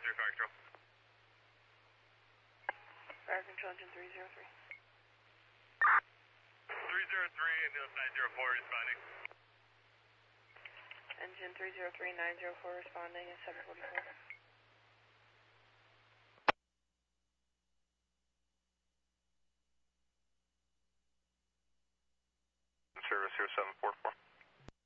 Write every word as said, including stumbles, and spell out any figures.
Roger, fire control. Fire control, engine three zero three. three zero three, ambulance nine zero four responding. Engine three zero three, nine zero four responding at seven forty-four. Service here, seven four four.